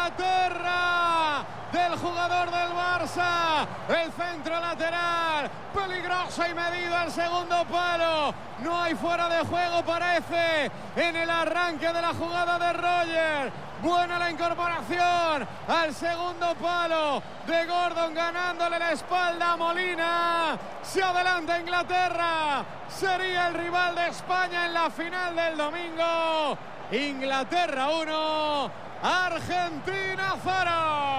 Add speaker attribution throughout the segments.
Speaker 1: Inglaterra del jugador del Barça, el centro lateral, peligroso y medido al segundo palo, no hay fuera de juego parece en el arranque de la jugada de Roger. Buena la incorporación al segundo palo de Gordon, ganándole la espalda a Molina. Se adelanta Inglaterra, sería el rival de España en la final del domingo. Inglaterra 1, Argentina 0.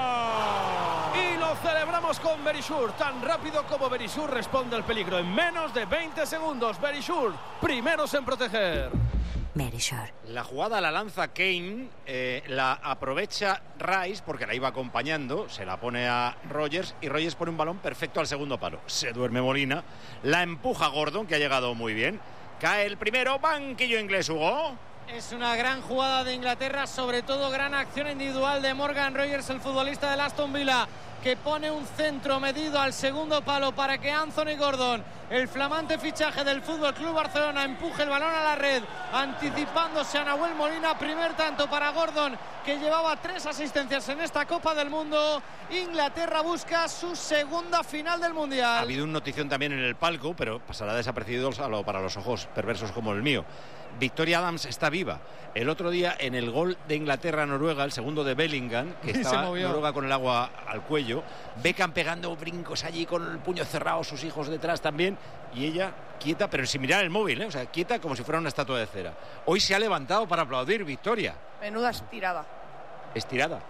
Speaker 2: Y lo celebramos con Verisur. Tan rápido como Verisur responde al peligro en menos de 20 segundos. Verisur, primeros en proteger.
Speaker 3: Verisur.
Speaker 4: La jugada la lanza Kane, la aprovecha Rice porque la iba acompañando, se la pone a Rogers y Rogers pone un balón perfecto al segundo palo. Se duerme Molina, la empuja Gordon, que ha llegado muy bien. Cae el primero, banquillo inglés, Hugo.
Speaker 1: Es una gran jugada de Inglaterra, sobre todo gran acción individual de Morgan Rogers, el futbolista del Aston Villa, que pone un centro medido al segundo palo para que Anthony Gordon, el flamante fichaje del FC Barcelona, empuje el balón a la red, anticipándose a Nahuel Molina. Primer tanto para Gordon, que llevaba 3 asistencias en esta Copa del Mundo. Inglaterra busca su segunda final del Mundial.
Speaker 4: Ha habido una notición también en el palco, pero pasará desapercibido para los ojos perversos como el mío. Victoria Adams está viva. El otro día en el gol de Inglaterra-Noruega, el segundo de Bellingham, que estaba Noruega con el agua al cuello, Beckham pegando brincos allí con el puño cerrado, sus hijos detrás también, y ella quieta, pero sin mirar el móvil, o sea, quieta como si fuera una estatua de cera. Hoy se ha levantado para aplaudir Victoria.
Speaker 5: Menuda estirada.
Speaker 4: ¿Estirada?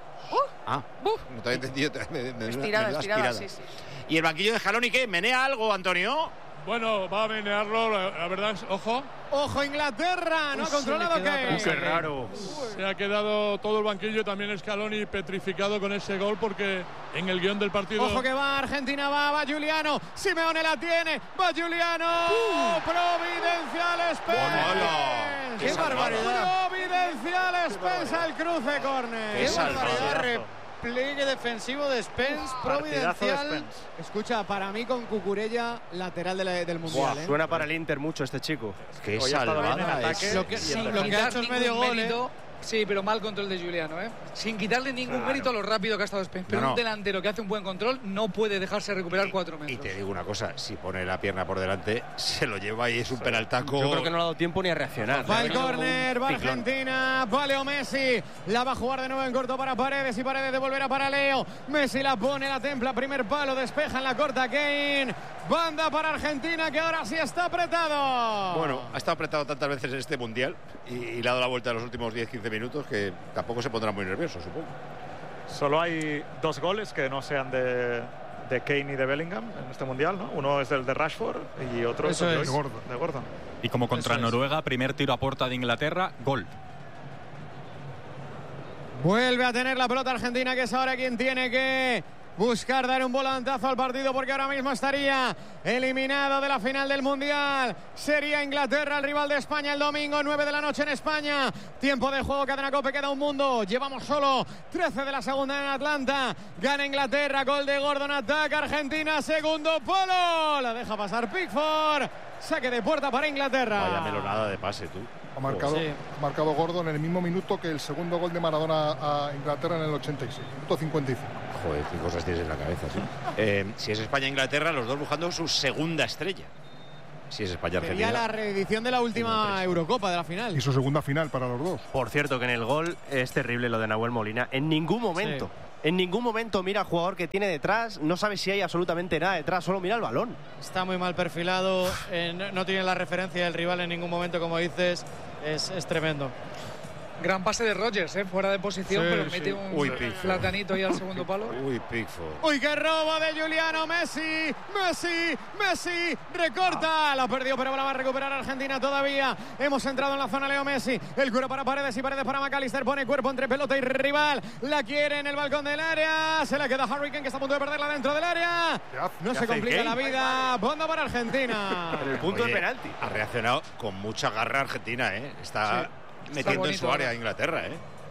Speaker 4: No te había entendido.
Speaker 5: Estirada, sí.
Speaker 4: ¿Y el banquillo de Scaloni qué? ¿Menea algo, Antonio?
Speaker 6: Bueno, va a menearlo, la verdad es, ojo.
Speaker 1: ¡Ojo Inglaterra! No ha controlado que...
Speaker 4: ¡Qué raro!
Speaker 6: Se ha quedado todo el banquillo, también Scaloni petrificado con ese gol porque en el guión del partido...
Speaker 1: ¡Ojo que va Argentina, va Giuliano! Simeone la tiene, va Giuliano. Providencial Spence.
Speaker 4: ¡Qué barbaridad!
Speaker 1: Providencial Spence al cruce, córner.
Speaker 4: ¡Qué barbaridad!
Speaker 1: Pliegue defensivo de Spence, providencial. Escucha, para mí con Cucurella, lateral del Mundial.
Speaker 7: Suena para el Inter mucho este chico.
Speaker 4: Qué salvada es.
Speaker 1: Lo que ha hecho es medio gol,
Speaker 8: Sí, pero mal control de Giuliano, sin quitarle ningún mérito a lo rápido que ha estado Spence. Pero un delantero que hace un buen control no puede dejarse recuperar 4 metros.
Speaker 4: Y te digo una cosa, si pone la pierna por delante, se lo lleva y es un penaltaco.
Speaker 7: Yo creo que no le ha dado tiempo ni a reaccionar.
Speaker 1: Va el córner, va Argentina, va Leo Messi. La va a jugar de nuevo en corto para Paredes y Paredes devolverá para Leo. Messi la pone, la templa, primer palo, despeja en la corta Kane. Banda para Argentina, que ahora sí está apretado.
Speaker 4: Bueno, ha estado apretado tantas veces en este Mundial y le ha dado la vuelta en los últimos 10-15 minutos que tampoco se pondrá muy nervioso, supongo.
Speaker 9: Solo hay 2 goles que no sean de Kane y de Bellingham en este Mundial, ¿no? Uno es el de Rashford y otro es el de Gordon.
Speaker 10: Y como contra Noruega, primer tiro a puerta de Inglaterra, gol.
Speaker 1: Vuelve a tener la pelota Argentina, que es ahora quien tiene que buscar dar un volantazo al partido, porque ahora mismo estaría eliminado de la final del Mundial. Sería Inglaterra el rival de España el domingo, 9 de la noche en España. Tiempo de juego, cadena COPE, queda un mundo. Llevamos solo 13 de la segunda en Atlanta. Gana Inglaterra, gol de Gordon, ataca Argentina, segundo palo. La deja pasar Pickford. Saque de puerta para Inglaterra.
Speaker 4: Vaya melonada de pase, tú.
Speaker 11: Ha marcado Gordon en el mismo minuto que el segundo gol de Maradona a Inglaterra en el 86, minuto 55.
Speaker 4: Joder, qué cosas tienes en la cabeza, sí. Si es España-Inglaterra, los dos buscando su segunda estrella. Si es España-Argentina.
Speaker 1: Sería la reedición de la última Eurocopa, de la final.
Speaker 11: Y su segunda final para los dos.
Speaker 7: Por cierto, que en el gol es terrible lo de Nahuel Molina. En ningún momento mira al jugador que tiene detrás, no sabe si hay absolutamente nada detrás, solo mira el balón.
Speaker 1: Está muy mal perfilado, no tiene la referencia del rival en ningún momento, como dices, es tremendo.
Speaker 8: Gran pase de Rogers, fuera de posición, pero mete un platanito ahí al segundo palo.
Speaker 4: Pickford.
Speaker 1: Uy, qué robo de Giuliano. Messi, recorta. La perdió, pero la va a recuperar Argentina todavía. Hemos entrado en la zona, Leo Messi. El cuero para Paredes y Paredes para McAllister. Pone cuerpo entre pelota y rival. La quiere en el balcón del área. Se la queda Harry Kane, que está a punto de perderla dentro del área. No se complica la vida. Banda para Argentina.
Speaker 7: En el punto de penalti.
Speaker 4: Ha reaccionado con mucha garra Argentina, Está metiendo en su área a Inglaterra,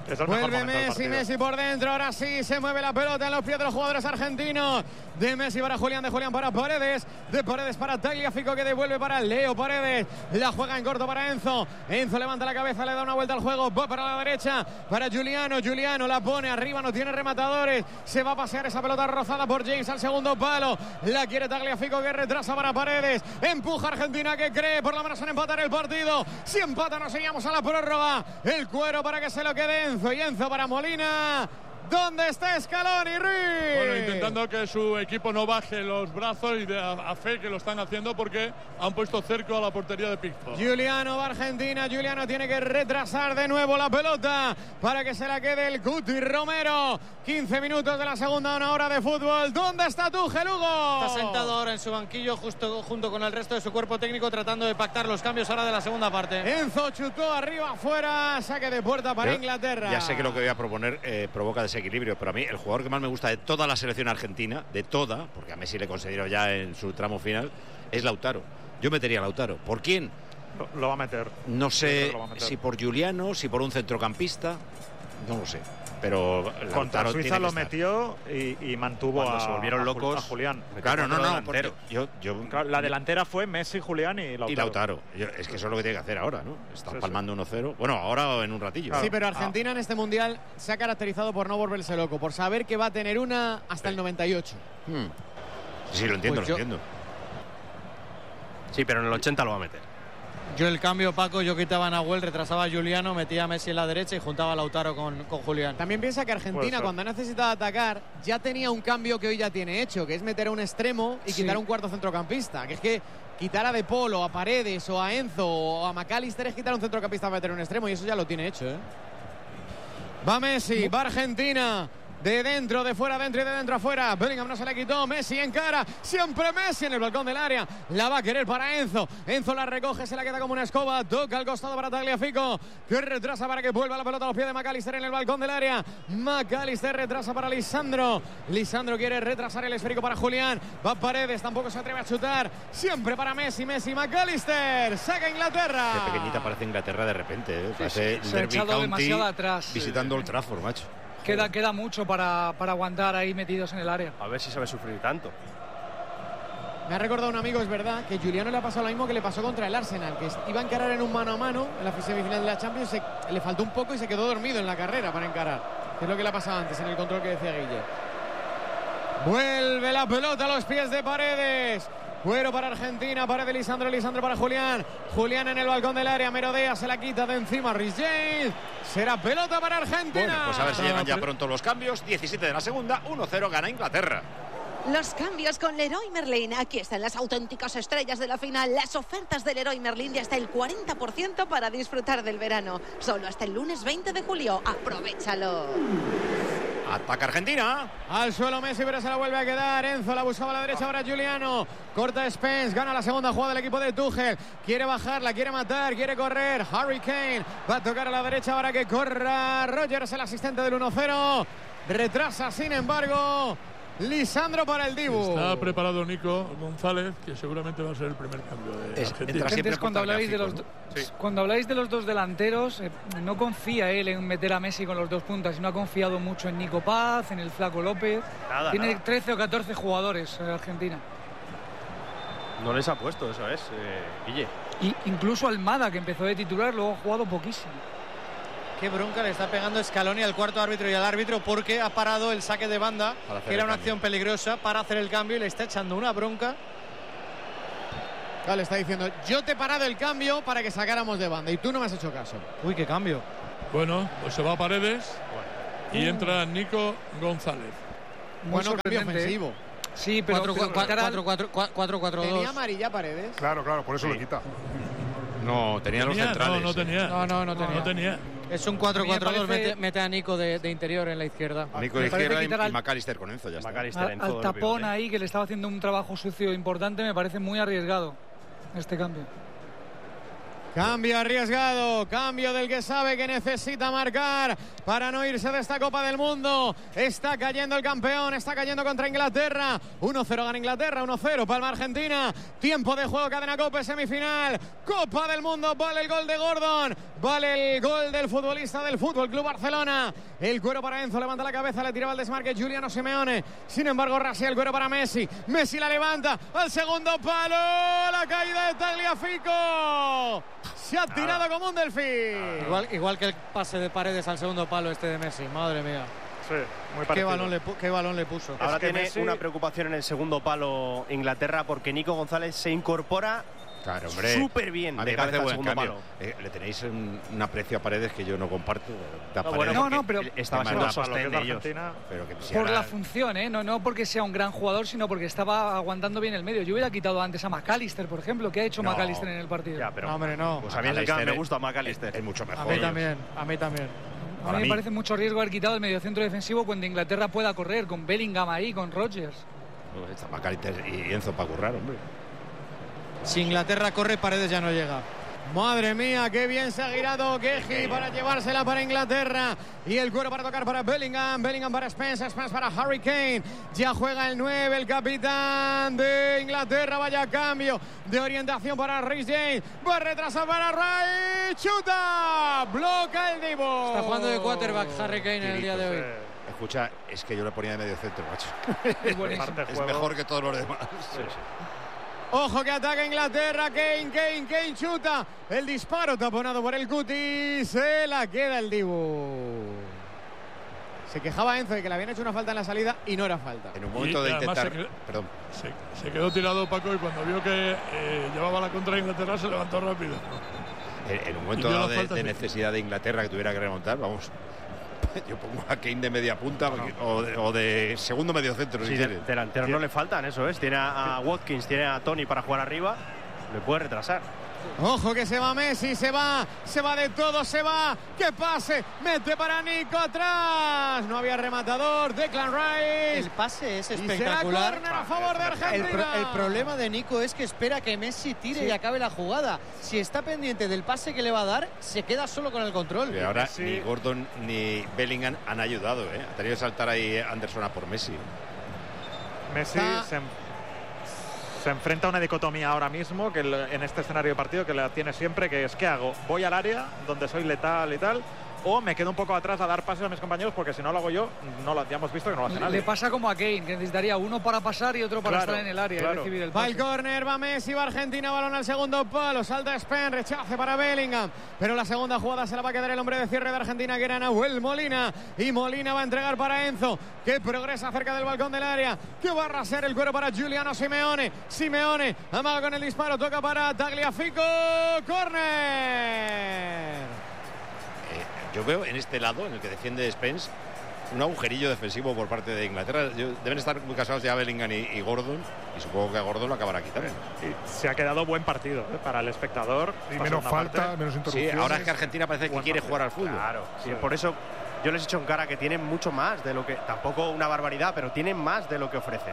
Speaker 1: Vuelve Messi por dentro. Ahora sí se mueve la pelota en los pies de los jugadores argentinos. De Messi para Julián, de Julián para Paredes. De Paredes para Tagliafico, que devuelve para Leo Paredes. La juega en corto para Enzo. Enzo levanta la cabeza, le da una vuelta al juego. Va para la derecha para Giuliano. Giuliano la pone arriba, no tiene rematadores. Se va a pasear esa pelota rozada por James al segundo palo. La quiere Tagliafico, que retrasa para Paredes. Empuja Argentina, que cree por lo menos en empatar el partido. Si empata nos iríamos a la prórroga. El cuero para que se lo quede Enzo, y Enzo para Molina. ¿Dónde está Scaloni, Ruiz?
Speaker 6: Bueno, intentando que su equipo no baje los brazos, y a fe que lo están haciendo, porque han puesto cerco a la portería de Pickford.
Speaker 1: Giuliano va a Argentina. Giuliano tiene que retrasar de nuevo la pelota para que se la quede el Cuti Romero. 15 minutos de la segunda, una hora de fútbol. ¿Dónde está Tuchel, Hugo?
Speaker 3: Está sentado ahora en su banquillo justo junto con el resto de su cuerpo técnico, tratando de pactar los cambios ahora de la segunda parte.
Speaker 1: Enzo chutó arriba, afuera, saque de puerta para Inglaterra.
Speaker 4: Ya sé que lo que voy a proponer provoca desequilibrio, pero a mí el jugador que más me gusta de toda la selección argentina, de toda, porque a Messi le considero ya en su tramo final, es Lautaro. Yo metería a Lautaro. ¿Por quién?
Speaker 9: Lo va a meter.
Speaker 4: No sé si por Giuliano, si por un centrocampista, no lo sé. Pero
Speaker 9: contra Suiza lo metió y mantuvo
Speaker 7: se volvieron locos
Speaker 9: a Julián.
Speaker 4: Claro, no.
Speaker 9: Claro, la delantera fue Messi, Julián y Lautaro.
Speaker 4: Es que eso es lo que tiene que hacer ahora, ¿no? Está palmando 1-0. Bueno, ahora o en un ratillo.
Speaker 1: Sí, pero Argentina en este Mundial se ha caracterizado por no volverse loco, por saber que va a tener una hasta el 98.
Speaker 4: Sí, lo entiendo, lo entiendo.
Speaker 7: Sí, pero en el 80 lo va a meter.
Speaker 3: Yo el cambio, Paco, yo quitaba a Nahuel, retrasaba a Giuliano, metía a Messi en la derecha y juntaba a Lautaro con Julián.
Speaker 1: También piensa que Argentina, cuando ha necesitado atacar, ya tenía un cambio que hoy ya tiene hecho, que es meter a un extremo y quitar a un cuarto centrocampista. Que es que quitar a De Paul o a Paredes o a Enzo o a McAllister es quitar a un centrocampista para meter un extremo, y eso ya lo tiene hecho, ¿eh? Va Messi, va Argentina. De dentro, de fuera, dentro y de dentro afuera. Bellingham no se la quitó. Messi en cara. Siempre Messi en el balcón del área. La va a querer para Enzo. Enzo la recoge, se la queda como una escoba. Toca al costado para Tagliafico, que retrasa para que vuelva la pelota a los pies de McAllister en el balcón del área. McAllister retrasa para Lisandro. Lisandro quiere retrasar el esférico para Julián. Va Paredes, tampoco se atreve a chutar. Siempre para Messi. Messi, McAllister. Saca Inglaterra.
Speaker 4: Qué pequeñita parece Inglaterra de repente, ¿eh?
Speaker 8: Se ha echado demasiado atrás.
Speaker 4: Visitando Old Trafford, macho.
Speaker 8: Queda mucho para aguantar ahí metidos en el área.
Speaker 7: A ver si sabe sufrir tanto.
Speaker 1: Me ha recordado un amigo, es verdad, que Giuliano le ha pasado lo mismo que le pasó contra el Arsenal, que iba a encarar en un mano a mano en la semifinal de la Champions, le faltó un poco y se quedó dormido en la carrera para encarar. Que es lo que le ha pasado antes en el control que decía Guille. Vuelve la pelota a los pies de Paredes. Cuero para Argentina, Paredes, Lisandro para Julián. Julián en el balcón del área, merodea, se la quita de encima Reece James. Será pelota para Argentina.
Speaker 4: Bueno, pues a ver si llegan ya pronto los cambios. 17 de la segunda, 1-0 gana Inglaterra.
Speaker 12: Los cambios con Leroy Merlin. Aquí están las auténticas estrellas de la final. Las ofertas de Leroy Merlin de hasta el 40% para disfrutar del verano. Solo hasta el lunes 20 de julio. ¡Aprovechalo!
Speaker 4: Ataca Argentina.
Speaker 1: Al suelo Messi, pero se la vuelve a quedar. Enzo la buscaba a la derecha, ahora Giuliano. Corta Spence, gana la segunda jugada del equipo de Tuchel. Quiere bajarla, quiere matar, quiere correr. Harry Kane va a tocar a la derecha ahora que corra Rogers, el asistente del 1-0. Retrasa, sin embargo, Lisandro para el Dibu.
Speaker 6: Está preparado Nico González, que seguramente va a ser el primer cambio de Argentina.
Speaker 8: Entonces, cuando habláis de los dos delanteros, no confía él en meter a Messi con los dos puntas, sino ha confiado mucho en Nico Paz, en el Flaco López. Tiene 13 o 14 jugadores Argentina.
Speaker 7: No les ha puesto, eso es, Guille.
Speaker 8: Y incluso Almada, que empezó de titular, luego ha jugado poquísimo.
Speaker 3: Qué bronca le está pegando Scaloni al cuarto árbitro y al árbitro, porque ha parado el saque de banda, que era una acción peligrosa, para hacer el cambio, y le está echando una bronca.
Speaker 1: Le está diciendo, yo te he parado el cambio para que sacáramos de banda y tú no me has hecho caso.
Speaker 3: Uy, qué cambio.
Speaker 6: Bueno, pues se va a Paredes y entra Nico González.
Speaker 1: Bueno, cambio ofensivo.
Speaker 8: Sí, pero
Speaker 3: 4-4-2.
Speaker 1: ¿Tenía amarilla Paredes?
Speaker 11: Claro, por eso lo quita.
Speaker 4: No, tenía los centrales.
Speaker 6: No tenía.
Speaker 3: Es un 4-4-2, mete a Nico de interior en la izquierda.
Speaker 4: Nico de izquierda y McAllister con Enzo, ya está.
Speaker 8: Al tapón ahí, que le estaba haciendo un trabajo sucio importante, me parece muy arriesgado este cambio.
Speaker 1: Cambio arriesgado, cambio del que sabe que necesita marcar para no irse de esta Copa del Mundo. Está cayendo el campeón, está cayendo contra Inglaterra. 1-0 gana Inglaterra, 1-0 palma Argentina. Tiempo de juego, cadena Copa, semifinal. Copa del Mundo, vale el gol de Gordon, vale el gol del futbolista del Fútbol Club Barcelona. El cuero para Enzo, levanta la cabeza, le tiraba el desmarque Giuliano Simeone. Sin embargo, rasea el cuero para Messi. Messi la levanta al segundo palo. La caída de Tagliafico. Se ha tirado como un delfín.
Speaker 3: Igual que el pase de Paredes al segundo palo este de Messi. Madre mía.
Speaker 9: Sí, muy parecido.
Speaker 3: Qué balón le puso.
Speaker 7: Ahora tiene una preocupación en el segundo palo Inglaterra porque Nico González se incorpora súper bien de cabeza al segundo palo.
Speaker 4: Le tenéis un aprecio a Paredes que yo no comparto.
Speaker 8: Pero
Speaker 7: estaba siendo sostén de ellos.
Speaker 8: Por la función, no porque sea un gran jugador, sino porque estaba aguantando bien el medio. Yo hubiera quitado antes a McAllister, por ejemplo. ¿Qué ha hecho McAllister en el partido?
Speaker 7: Ya, pero,
Speaker 3: no, hombre, no.
Speaker 7: Pues a mí me gusta McAllister.
Speaker 4: Es mucho mejor.
Speaker 3: A mí también.
Speaker 8: A mí me parece mucho riesgo haber quitado el mediocentro defensivo cuando Inglaterra pueda correr, con Bellingham ahí, con Rodgers.
Speaker 4: Está McAllister y Enzo para currar, hombre.
Speaker 3: Si Inglaterra corre, Paredes ya no llega.
Speaker 1: Madre mía, qué bien se ha girado Guehi para llevársela para Inglaterra. Y el cuero para tocar para Bellingham. Bellingham para Spence, Spence para Harry Kane. Ya juega el 9, el capitán de Inglaterra. Vaya cambio de orientación para Reece James. Va a retrasar para Ray. Chuta. Bloca el Divo.
Speaker 3: Está jugando de quarterback Harry Kane en el día de hoy.
Speaker 4: Escucha, es que yo le ponía de medio centro, macho. Es mejor que todos los demás. Sí.
Speaker 1: Ojo que ataca Inglaterra, Kane chuta. El disparo taponado por el Cuti. Se la queda el Dibu. Se quejaba Enzo de que le habían hecho una falta en la salida y no era falta.
Speaker 4: En un momento de intentar...
Speaker 6: Se quedó tirado Paco y cuando vio que llevaba la contra Inglaterra se levantó rápido.
Speaker 4: En un momento de necesidad de Inglaterra que tuviera que remontar, vamos... Yo pongo a Kane de media punta o de segundo medio centro.
Speaker 7: Sí, delanteros no le faltan, eso es. Tiene a Watkins, tiene a Tony para jugar arriba. Le puede retrasar.
Speaker 1: Ojo que se va Messi, se va de todo, se va. ¡Qué pase! Mete para Nico atrás. No había rematador. Declan Rice.
Speaker 3: El pase es espectacular.
Speaker 1: Y será córner a favor de Argentina.
Speaker 3: El problema de Nico es que espera que Messi tire y acabe la jugada. Si está pendiente del pase que le va a dar, se queda solo con el control.
Speaker 4: Y ahora ni Gordon ni Bellingham han ayudado, ¿eh? Ha tenido que saltar ahí Anderson a por Messi.
Speaker 9: Messi se enfrenta a una dicotomía ahora mismo que en este escenario de partido que la tiene siempre, que es ¿qué hago? ¿Voy al área donde soy letal y tal? ¿O me quedo un poco atrás a dar pases a mis compañeros? Porque si no lo hago yo, ya hemos visto que no lo hace nadie.
Speaker 8: Le pasa como a Kane, que necesitaría uno para pasar y otro para estar en el área y recibir el pase.
Speaker 1: Va el córner, va Messi, va Argentina, balón al segundo palo, salta Spence, rechace para Bellingham, pero la segunda jugada se la va a quedar el hombre de cierre de Argentina, que era Nahuel Molina, y Molina va a entregar para Enzo, que progresa cerca del balcón del área, que va a arrasar el cuero para Giuliano Simeone. Simeone amaga con el disparo, toca para Tagliafico, córner.
Speaker 4: Yo veo en este lado, en el que defiende Spence, un agujerillo defensivo por parte de Inglaterra. Deben estar muy cansados ya Bellingham y Gordon, y supongo que a Gordon lo acabará quitando.
Speaker 9: Se ha quedado buen partido para el espectador.
Speaker 11: Y menos falta, menos interrupciones.
Speaker 4: Sí, ahora es que Argentina parece que quiere jugar al fútbol.
Speaker 7: Claro, sí, por eso yo les he hecho en cara que tienen mucho más de lo que... Tampoco una barbaridad, pero tienen más de lo que ofrecen.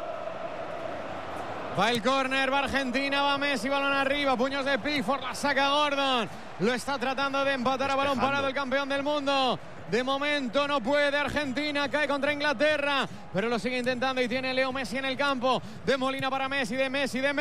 Speaker 1: Va el córner, va Argentina, va Messi, balón arriba, puños de Pickford, la saca Gordon. Lo está tratando de empatar a balón parado el campeón del mundo. De momento no puede Argentina, cae contra Inglaterra, pero lo sigue intentando y tiene Leo Messi en el campo. De Molina para Messi, de Messi. ¡Qué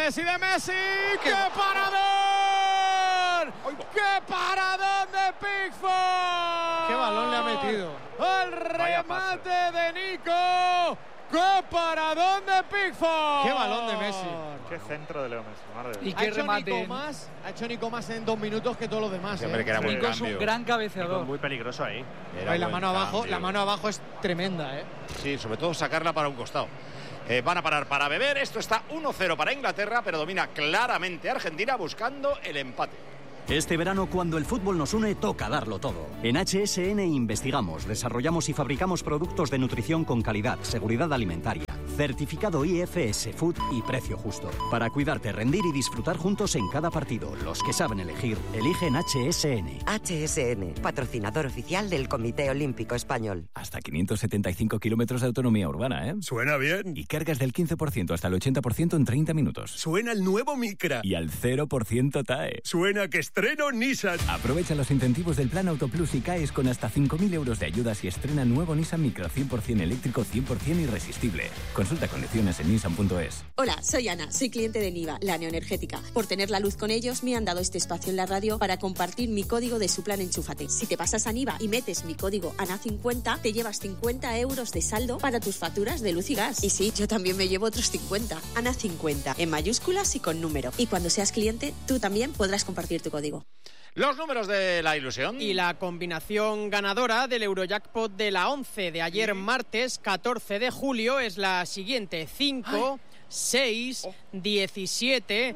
Speaker 1: paradón! ¡Qué paradón de Pickford!
Speaker 3: ¡Qué balón le ha metido!
Speaker 1: ¡El remate de Nico! ¡Qué paradón de Pickford!
Speaker 3: ¡Qué balón de Messi!
Speaker 9: ¡Qué centro de Leo Messi! Madre
Speaker 8: y qué remate.
Speaker 1: Ha hecho Nico más en 2 minutos que todos los demás.
Speaker 4: Siempre que era
Speaker 8: Nico es un gran cabeceador.
Speaker 7: Nico muy peligroso ahí.
Speaker 3: La mano abajo es tremenda, ¿eh?
Speaker 4: Sí, sobre todo sacarla para un costado. Van a parar para beber. Esto está 1-0 para Inglaterra, pero domina claramente Argentina buscando el empate.
Speaker 13: Este verano, cuando el fútbol nos une, toca darlo todo. En HSN investigamos, desarrollamos y fabricamos productos de nutrición con calidad, seguridad alimentaria, Certificado IFS Food y precio justo. Para cuidarte, rendir y disfrutar juntos en cada partido. Los que saben elegir, eligen HSN.
Speaker 14: HSN, patrocinador oficial del Comité Olímpico Español.
Speaker 15: Hasta 575 kilómetros de autonomía urbana, ¿eh?
Speaker 16: Suena bien.
Speaker 15: Y cargas del 15% hasta el 80% en 30 minutos.
Speaker 16: Suena el nuevo Micra.
Speaker 15: Y al 0% TAE.
Speaker 16: Suena que estreno Nissan.
Speaker 15: Aprovecha los incentivos del Plan Auto Plus y caes con hasta 5.000 euros de ayudas y estrena nuevo Nissan Micra 100% eléctrico, 100% irresistible. Consulta condiciones en nissan.es.
Speaker 17: Hola, soy Ana, soy cliente de Niva, la neoenergética. Por tener la luz con ellos me han dado este espacio en la radio para compartir mi código de su plan Enchúfate. Si te pasas a Niva y metes mi código ANA50, te llevas 50 euros de saldo para tus facturas de luz y gas. Y sí, yo también me llevo otros 50. ANA50, en mayúsculas y con número. Y cuando seas cliente, tú también podrás compartir tu código.
Speaker 4: Los números de la ilusión.
Speaker 18: Y la combinación ganadora del Eurojackpot de la 11 de ayer martes 14 de julio es la siguiente: 5, 6, 17,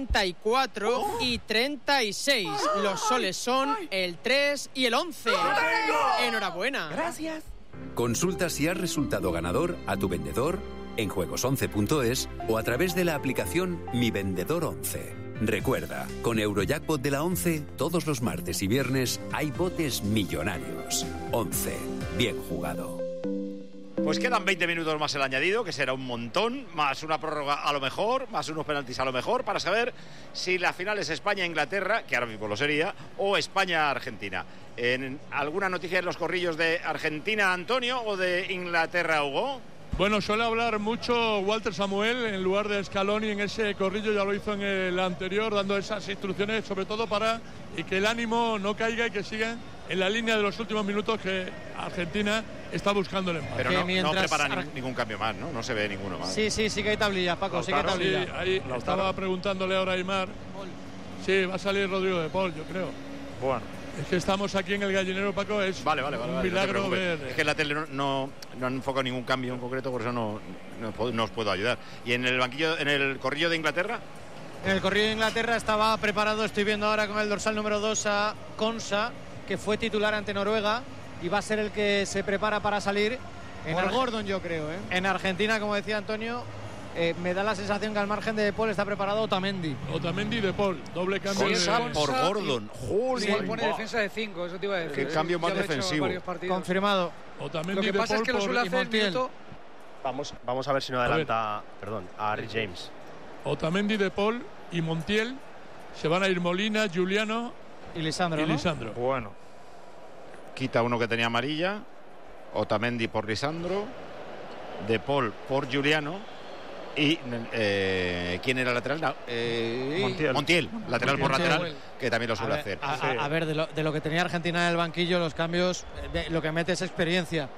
Speaker 18: 34 y 36. Los soles son el 3 y el 11. ¡Enhorabuena!
Speaker 19: Gracias. Consulta si has resultado ganador a tu vendedor en juegos11.es o a través de la aplicación Mi Vendedor 11. Recuerda, con Eurojackpot de la 11, todos los martes y viernes hay botes millonarios. 11. Bien jugado.
Speaker 4: Pues quedan 20 minutos más el añadido, que será un montón, más una prórroga a lo mejor, más unos penaltis a lo mejor, para saber si la final es España-Inglaterra, que ahora mismo lo sería, o España-Argentina. ¿En alguna noticia en los corrillos de Argentina, Antonio, o de Inglaterra, Hugo?
Speaker 6: Bueno, suele hablar mucho Walter Samuel en lugar de Scaloni en ese corrillo, ya lo hizo en el anterior, dando esas instrucciones sobre todo para que el ánimo no caiga y que sigan en la línea de los últimos minutos que Argentina está buscando el empate.
Speaker 4: Pero no prepara ningún cambio más, ¿no? No se ve ninguno más.
Speaker 3: Sí que hay tablilla, Paco, sí que hay tablilla.
Speaker 6: Sí, ahí estaba preguntándole ahora a Aymar. Sí, va a salir Rodrigo de Paul, yo creo.
Speaker 9: Bueno.
Speaker 6: Es que estamos aquí en el gallinero, Paco, es un milagro
Speaker 4: no
Speaker 6: ver.
Speaker 4: Es que en la tele no han enfocado ningún cambio en concreto, por eso no os puedo ayudar. ¿Y en el banquillo, en el corrillo de Inglaterra?
Speaker 3: En el corrillo de Inglaterra estaba preparado, estoy viendo ahora con el dorsal número 2 a Konsa, que fue titular ante Noruega y va a ser el que se prepara para salir.
Speaker 1: Por Gordon, yo creo.
Speaker 3: En Argentina, como decía Antonio, me da la sensación que al margen de De Paul está preparado Otamendi.
Speaker 6: Otamendi y De Paul, doble cambio.
Speaker 4: Por Gordon.
Speaker 8: Sí, pone defensa de 5, eso te iba a decir.
Speaker 4: Qué cambio más defensivo.
Speaker 3: Confirmado.
Speaker 6: Otamendi,
Speaker 8: lo que pasa es que lo suele hacer minuto.
Speaker 7: Vamos a ver si no adelanta a Harry James.
Speaker 6: Otamendi, De Paul y Montiel. Se van a ir Molina, Giuliano
Speaker 3: y Lisandro.
Speaker 9: Bueno.
Speaker 4: Quita uno que tenía amarilla. Otamendi por Lisandro. De Paul por Giuliano. Y ¿quién era el lateral? Montiel, lateral por lateral, que también lo suele hacer.
Speaker 3: A ver, de lo que tenía Argentina en el banquillo, los cambios, lo que mete es experiencia.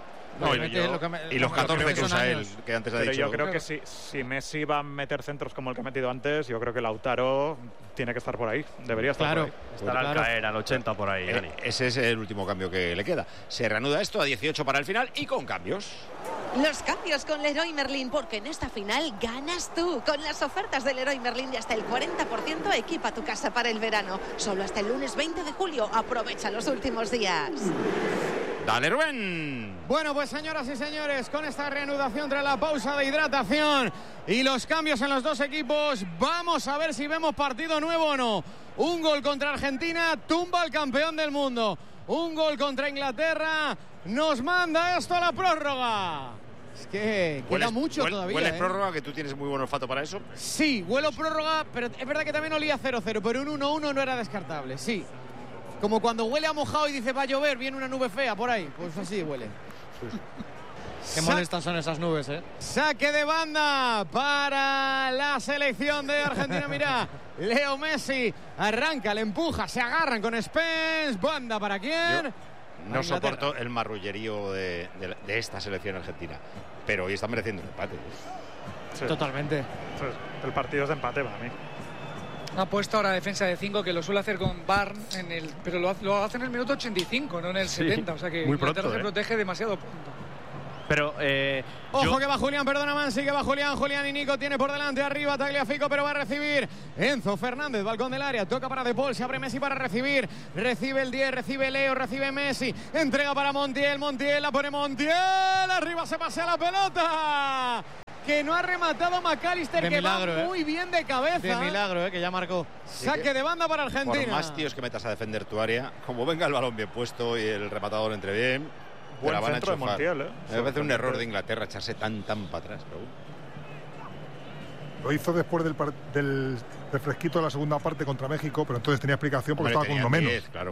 Speaker 4: Y los 14 que usa él, que antes ha dicho.
Speaker 9: Yo creo que si Messi va a meter centros como el que ha metido antes, yo creo que Lautaro tiene que estar por ahí. Debería estar por ahí.
Speaker 7: Estará al caer al 80 por ahí, Dani.
Speaker 4: Ese es el último cambio que le queda. Se reanuda esto a 18 para el final y con cambios.
Speaker 12: Los cambios con Leroy Merlin, porque en esta final ganas tú. Con las ofertas de Leroy Merlin de hasta el 40%, equipa tu casa para el verano. Solo hasta el lunes 20 de julio. Aprovecha los últimos días.
Speaker 4: Dale, Rubén.
Speaker 1: Bueno, pues señoras y señores, con esta reanudación tras la pausa de hidratación y los cambios en los dos equipos, vamos a ver si vemos partido nuevo o no. Un gol contra Argentina tumba al campeón del mundo. Un gol contra Inglaterra nos manda esto a la prórroga. Es que queda mucho todavía.
Speaker 4: ¿Hueles prórroga, que tú tienes muy buen olfato para eso?
Speaker 1: Sí, huelo prórroga, pero es verdad que también olía 0-0, pero un 1-1 no era descartable, sí. Como cuando huele a mojado y dice va a llover, viene una nube fea por ahí. Pues así huele.
Speaker 3: Qué molestas son esas nubes, ¿eh?
Speaker 1: Saque de banda para la selección de Argentina. Mirá, Leo Messi arranca, le empuja, se agarran con Spence. Banda para quién.
Speaker 4: No soporto el marrullerío de esta selección argentina, pero hoy están mereciendo un empate.
Speaker 3: Sí. Totalmente.
Speaker 9: El partido es de empate para mí.
Speaker 8: Ha puesto ahora defensa de 5, que lo suele hacer con Barn, pero lo hace en el minuto 85, no en el 70. O sea que Inglaterra se protege demasiado pronto.
Speaker 7: Pero
Speaker 1: ojo que va Julián, perdona Mansi, que va Julián y Nico tiene por delante arriba Tagliafico, pero va a recibir Enzo Fernández, balcón del área, toca para De Paul, se abre Messi para recibir, recibe el 10, recibe Leo, recibe Messi, entrega para Montiel, la pone Montiel, arriba se pasea la pelota. que no ha rematado McAllister,
Speaker 3: de
Speaker 1: que
Speaker 3: milagro,
Speaker 1: va muy bien de cabeza.
Speaker 3: De milagro, que ya marcó.
Speaker 1: Saque de banda para Argentina.
Speaker 4: Por más tíos que metas a defender tu área, como venga el balón bien puesto y el rematador entre bien,
Speaker 9: buen
Speaker 4: la van
Speaker 9: centro
Speaker 4: a
Speaker 9: de
Speaker 4: enchufar.
Speaker 9: Montiel,
Speaker 4: Me parece un error de Inglaterra echarse tan para atrás. Pero...
Speaker 11: Lo hizo después del refresquito de la segunda parte contra México, pero entonces tenía explicación porque estaba con uno menos.
Speaker 4: Claro.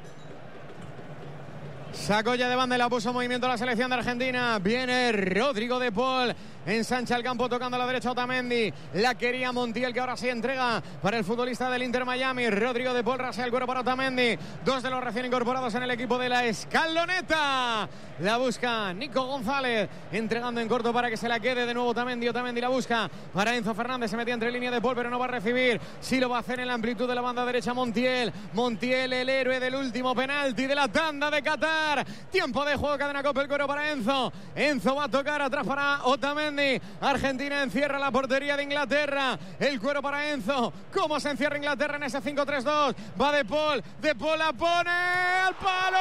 Speaker 1: Sacó ya de banda y la puso en movimiento la selección de Argentina. Viene Rodrigo de Paul. Ensancha el campo tocando a la derecha Otamendi. La quería Montiel, que ahora sí entrega para el futbolista del Inter Miami. Rodrigo de Paul rasea el cuero para Otamendi. Dos de los recién incorporados en el equipo de la Escaloneta. La busca Nico González, entregando en corto para que se la quede de nuevo Otamendi. Otamendi la busca para Enzo Fernández. Se metía entre línea de Paul, pero no va a recibir. Sí lo va a hacer en la amplitud de la banda derecha Montiel. Montiel, el héroe del último penalti de la tanda de Qatar. Tiempo de juego, cadena Copa, el cuero para Enzo. Enzo va a tocar atrás para Otamendi. Argentina encierra la portería de Inglaterra. El cuero para Enzo. ¿Cómo se encierra Inglaterra en ese 5-3-2? Va de Paul la pone al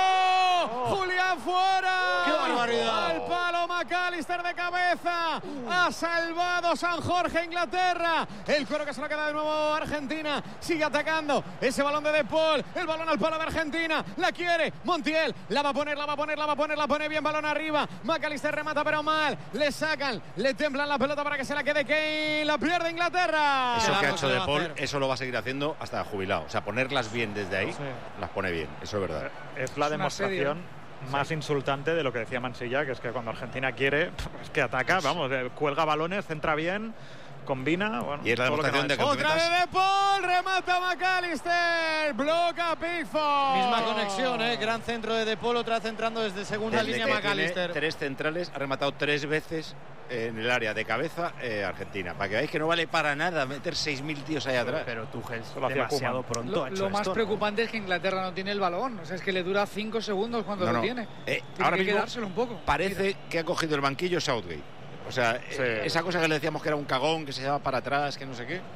Speaker 1: palo. Julián fuera.
Speaker 3: ¡Qué barbaridad!
Speaker 1: Al palo McAllister de cabeza. Ha salvado San Jorge Inglaterra. El cuero que se lo queda de nuevo Argentina. Sigue atacando ese balón de Paul. El balón al palo de Argentina. La quiere Montiel. La va a poner. La pone bien, balón arriba. McAllister remata pero mal. Le sacan. Le templan la pelota para que se la quede Kane. La pierde Inglaterra.
Speaker 4: Eso que ha hecho de Paul, eso lo va a seguir haciendo hasta jubilado. O sea, ponerlas bien desde ahí, las pone bien. Eso es verdad.
Speaker 9: Es la demostración más insultante de lo que decía Mansilla, que es que cuando Argentina quiere, es que ataca, vamos, cuelga balones, centra bien, combina. Bueno,
Speaker 4: y es la demostración de que
Speaker 1: otra vez de Paul, remata McAllister, bloca Pickford.
Speaker 3: Misma conexión, gran centro de Paul, otra vez entrando desde segunda línea McAllister.
Speaker 4: Tres centrales, ha rematado 3 veces en el área de cabeza Argentina. Para que veáis que no vale para nada meter 6.000 tíos ahí atrás.
Speaker 7: Pero Tuchel demasiado pronto.
Speaker 8: Lo más preocupante es que Inglaterra no tiene el balón. O sea, es que le dura 5 segundos cuando lo tiene.
Speaker 4: Ahora
Speaker 8: que
Speaker 4: mismo
Speaker 8: quedárselo un poco.
Speaker 4: Parece que ha cogido el banquillo Southgate. O sea, esa cosa que le decíamos que era un cagón, que se llevaba para atrás, que no sé qué.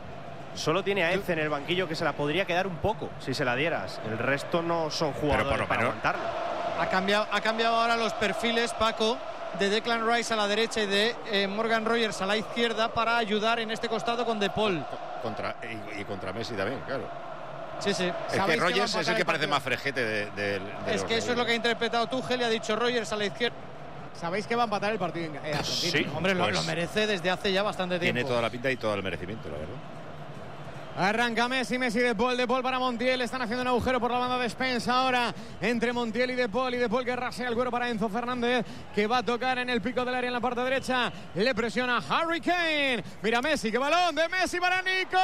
Speaker 7: Solo tiene a Ence en el banquillo, que se la podría quedar un poco si se la dieras. El resto no son jugadores para aguantarlo.
Speaker 3: Ha cambiado ahora los perfiles, Paco, de Declan Rice a la derecha y de Morgan Rogers a la izquierda para ayudar en este costado con De Paul.
Speaker 4: Contra Messi también, claro.
Speaker 3: Sí.
Speaker 4: Es que Rogers es el que parece más frejete de
Speaker 3: es que eso es lo que ha interpretado Tuchel y ha dicho Rogers a la izquierda.
Speaker 1: ¿Sabéis que va a empatar el partido en Argentina?
Speaker 4: Sí,
Speaker 3: hombre, lo merece desde hace ya bastante tiempo.
Speaker 4: Tiene toda la pinta y todo el merecimiento, la verdad.
Speaker 1: Arranca Messi de Paul para Montiel. Están haciendo un agujero por la banda de Spence ahora entre Montiel y De Paul que rasea el cuero para Enzo Fernández, que va a tocar en el pico del área en la parte derecha. Le presiona Harry Kane. Mira Messi, qué balón de Messi para Nico.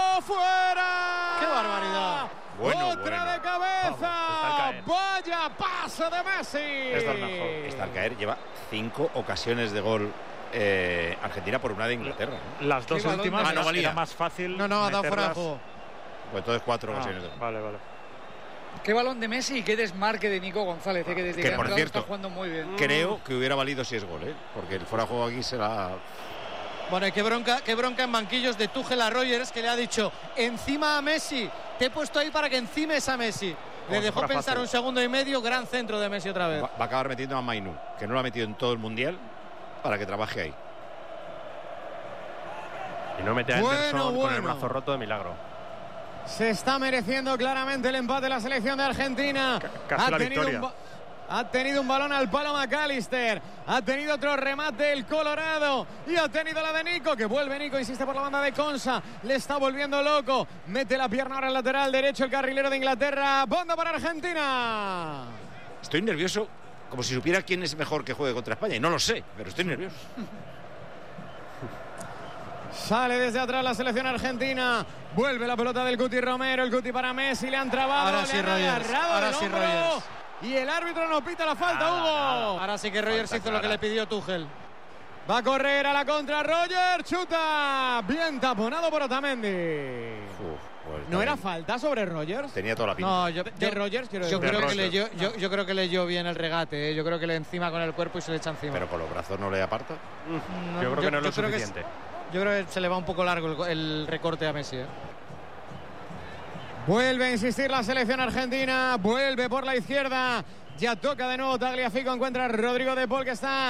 Speaker 1: ¡Fuera!
Speaker 3: ¡Qué barbaridad!
Speaker 1: Otra de cabeza. Vaya pase de Messi.
Speaker 4: Está al caer. Lleva 5 ocasiones de gol Argentina por una de Inglaterra.
Speaker 9: Las dos últimas
Speaker 4: no valía.
Speaker 9: Era más fácil.
Speaker 3: No, ha dado fuera de juego.
Speaker 4: Pues entonces 4 ocasiones.
Speaker 9: Vale.
Speaker 8: Qué balón de Messi y qué desmarque de Nico González, que desde que
Speaker 4: por cierto,
Speaker 8: está jugando muy bien.
Speaker 4: Creo que hubiera valido si es gol, porque el fuera de juego aquí será.
Speaker 3: Bueno, y qué bronca en banquillos de Tuchel a Rogers, que le ha dicho encima a Messi. Te he puesto ahí para que encimes a Messi. Le dejó pensar un segundo y medio. Gran centro de Messi otra vez.
Speaker 4: Va a acabar metiendo a Mainú, que no lo ha metido en todo el mundial, para que trabaje ahí.
Speaker 7: Y no mete a Anderson con el brazo roto de milagro.
Speaker 1: Se está mereciendo claramente el empate la selección de Argentina.
Speaker 9: Casi la victoria.
Speaker 1: Ha tenido un balón al palo McAllister. Ha tenido otro remate el Colorado. Y ha tenido la de Nico, que vuelve Nico, insiste por la banda de Konsa. Le está volviendo loco. Mete la pierna ahora al lateral derecho el carrilero de Inglaterra. Banda para Argentina.
Speaker 4: Estoy nervioso, como si supiera quién es mejor que juegue contra España. Y no lo sé, pero estoy nervioso.
Speaker 1: Sale desde atrás la selección argentina. Vuelve la pelota del Cuti Romero. El Cuti para Messi. Le han trabado.
Speaker 3: Ahora sí, Rogers. Rogers.
Speaker 1: Y el árbitro no pita la falta, Hugo.
Speaker 3: Ahora sí que Rogers hizo lo que le pidió Tuchel.
Speaker 1: Va a correr a la contra Rogers. Chuta. Bien taponado por Otamendi. ¿No era falta sobre Rogers?
Speaker 4: Tenía toda la pinta.
Speaker 3: No,
Speaker 1: Rogers quiero
Speaker 3: decir. Yo creo que leyó bien el regate. Yo creo que le encima con el cuerpo y se le echa encima.
Speaker 4: Pero con los brazos no le aparta.
Speaker 7: Yo creo que no es lo suficiente.
Speaker 3: Yo creo que se le va un poco largo el recorte a Messi.
Speaker 1: Vuelve a insistir la selección argentina. Vuelve por la izquierda. Ya toca de nuevo Tagliafico. Encuentra a Rodrigo de Paul, que está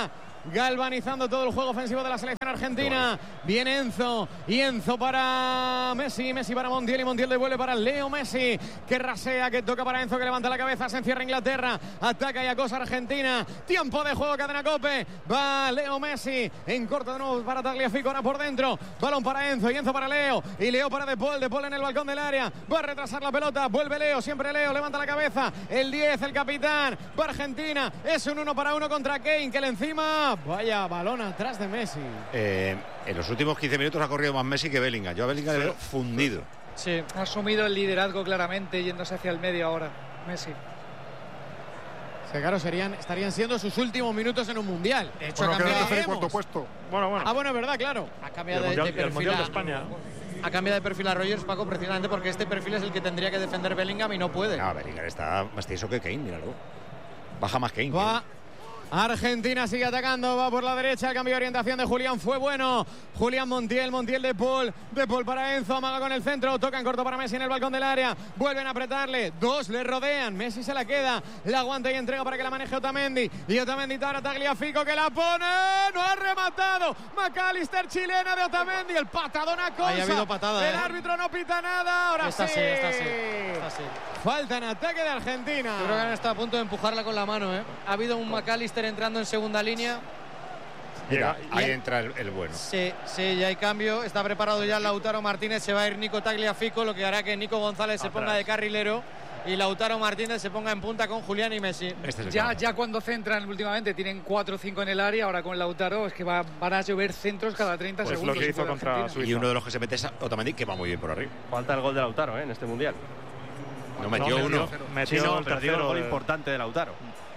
Speaker 1: galvanizando todo el juego ofensivo de la selección argentina. Viene Enzo, y Enzo para Messi, Messi para Montiel, y Montiel devuelve para Leo Messi, que rasea, que toca para Enzo, que levanta la cabeza, se encierra Inglaterra, ataca y acosa Argentina. Tiempo de juego, Cadena COPE. Va Leo Messi en corto de nuevo para Tagliafico, ahora por dentro, balón para Enzo, y Enzo para Leo, y Leo para De Paul en el balcón del área, va a retrasar la pelota, vuelve Leo, siempre Leo, levanta la cabeza, el 10, el capitán, para Argentina, es un 1 para 1 contra Kane, que le encima, vaya balón atrás de Messi.
Speaker 4: En los últimos 15 minutos ha corrido más Messi que Bellingham. Yo a Bellingham le veo fundido.
Speaker 8: Sí, ha asumido el liderazgo claramente, yéndose hacia el medio ahora, Messi.
Speaker 1: Que claro, estarían siendo sus últimos minutos en un mundial. De hecho, ha cambiado de
Speaker 11: cuarto puesto.
Speaker 6: Bueno.
Speaker 1: Ah, bueno, es verdad, claro.
Speaker 3: Ha cambiado de perfil.
Speaker 6: El mundial de España.
Speaker 3: Ha cambiado de perfil a Rogers, Paco, precisamente porque este perfil es el que tendría que defender Bellingham y no puede.
Speaker 4: No, Bellingham está más tieso que Kane, míralo. Baja más Kane.
Speaker 1: Va. Argentina sigue atacando, va por la derecha, el cambio de orientación de Julián fue bueno. Julián Montiel De Paul para Enzo, amaga con el centro, toca en corto para Messi en el balcón del área, vuelven a apretarle, dos le rodean, Messi se la queda, la aguanta y entrega para que la maneje Otamendi, y Otamendi para Tagliafico, que la pone, no ha rematado, McAllister, chilena de Otamendi, el patadón a Consa.
Speaker 3: Ahí ha habido patada,
Speaker 1: el árbitro no pita nada, ahora
Speaker 3: esta sí.
Speaker 1: Falta en ataque de Argentina.
Speaker 3: Yo creo que han estado a punto de empujarla con la mano, Ha habido un McAllister entrando en segunda línea.
Speaker 4: Mira, ahí entra el bueno.
Speaker 3: Sí, ya hay cambio. Está preparado ya Lautaro Martínez. Se va a ir Nico Tagliafico, lo que hará que Nico González se ponga de carrilero y Lautaro Martínez se ponga en punta con Julián y Messi.
Speaker 8: Ya cuando centran últimamente tienen 4 o 5 en el área, ahora con Lautaro es que van a llover centros cada 30 segundos.
Speaker 9: Pues lo que hizo contra Suiza.
Speaker 4: Y uno de los que se mete es Otamendi, que va muy bien por arriba.
Speaker 7: Falta el gol de Lautaro en este mundial.
Speaker 4: No metió uno.
Speaker 7: Metió el gol importante de Lautaro.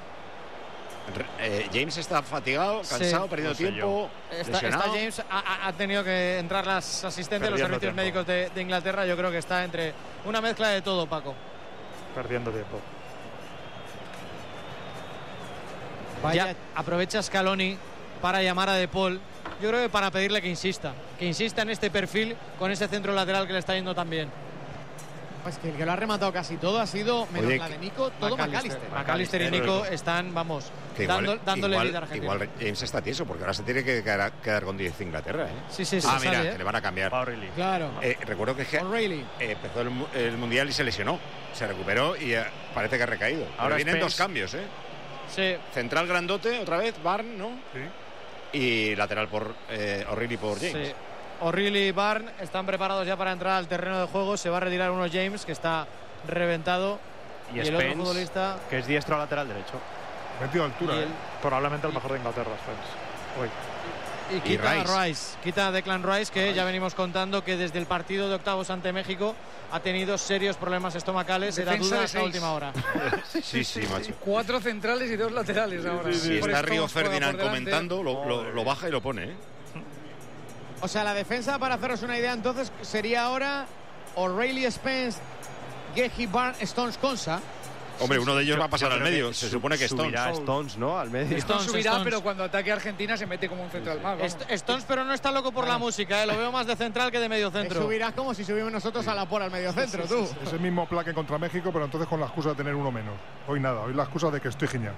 Speaker 4: James está fatigado, cansado, perdiendo tiempo.
Speaker 3: Está James, ha tenido que entrar las asistentes, los servicios médicos de Inglaterra. Yo creo que está entre una mezcla de todo, Paco.
Speaker 9: Perdiendo tiempo.
Speaker 3: Ya aprovecha Scaloni para llamar a De Paul. Yo creo que para pedirle que insista en este perfil con ese centro lateral que le está yendo tan bien.
Speaker 1: Pues que el que lo ha rematado casi todo ha sido, menos la de Nico, todo McAllister.
Speaker 3: McAllister y Nico están, dándole vida a Argentina.
Speaker 4: Igual James está tieso, porque ahora se tiene que quedar con 10 Inglaterra.
Speaker 3: Sí,
Speaker 4: mira, que le van a cambiar.
Speaker 1: Claro.
Speaker 4: Recuerdo que empezó el Mundial y se lesionó. Se recuperó y parece que ha recaído. Ahora vienen dos cambios,
Speaker 3: Sí.
Speaker 4: Central grandote, otra vez, Barn, ¿no? Sí. Y lateral por O'Reilly por James.
Speaker 3: Sí. O'Reilly y Barn están preparados ya para entrar al terreno de juego. Se va a retirar uno James, que está reventado.
Speaker 7: Y
Speaker 3: el otro futbolista,
Speaker 7: que es diestro lateral derecho.
Speaker 11: Metido a altura.
Speaker 9: Probablemente el mejor de Inglaterra, Spence.
Speaker 3: Y quita a Declan Rice, que ya venimos contando que desde el partido de octavos ante México ha tenido serios problemas estomacales. Era duda hasta última hora.
Speaker 4: Sí, macho.
Speaker 8: 4 centrales y 2 laterales ahora.
Speaker 4: Sí, está Río Ferdinand comentando, lo baja y lo pone,
Speaker 1: O sea, la defensa, para haceros una idea, entonces sería ahora O'Reilly, Spence, Gehi, Barnes, Stones, Konsa.
Speaker 4: Hombre, uno de ellos va a pasar al medio. Se supone que
Speaker 7: Stones, ¿no? Al medio.
Speaker 8: Stones subirá, pero cuando ataque a Argentina se mete como un central más.
Speaker 3: Stones, pero no está loco por la música, Lo veo más de central que de medio centro.
Speaker 1: Subirás como si subimos nosotros a la por al medio centro, tú.
Speaker 11: Es el mismo plaque contra México, pero entonces con la excusa de tener uno menos. Hoy nada, hoy la excusa de que estoy genial.